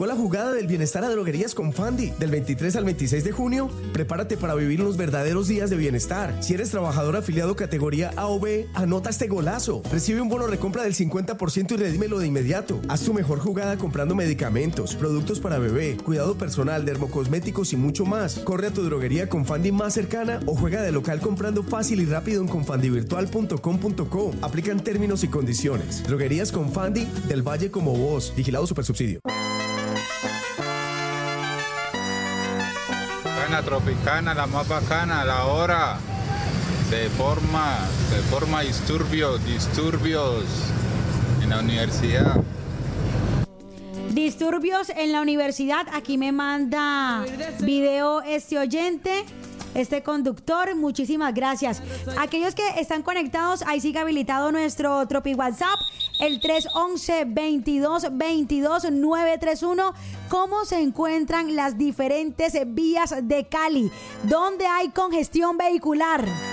Con la jugada del bienestar a Droguerías Confandi, del 23 al 26 de junio, prepárate para vivir unos verdaderos días de bienestar. Si eres trabajador afiliado categoría A o B, anota este golazo. Recibe un bono recompra del 50% y redímelo de inmediato. Haz tu mejor jugada comprando medicamentos, productos para bebé, cuidado personal, dermocosméticos y mucho más. Corre a tu droguería Confandi más cercana o juega de local comprando fácil y rápido en confandivirtual.com.co. Aplican términos y condiciones. Droguerías Confandi, del Valle como vos. Vigilado Supersubsidio. Tropicana, la más bacana, la hora se forma disturbios en la universidad. Disturbios en la universidad, aquí me manda video este oyente, este conductor, muchísimas gracias. Aquellos que están conectados, ahí sigue habilitado nuestro Tropi WhatsApp, el 311-22-22-931. ¿Cómo se encuentran las diferentes vías de Cali? ¿Dónde hay congestión vehicular?